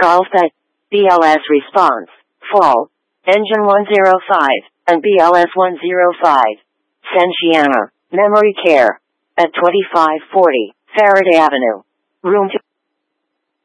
Golf at BLS response, fall, engine 105, and BLS 105, Sensiana, memory care, at 2540, Faraday Avenue, room 2.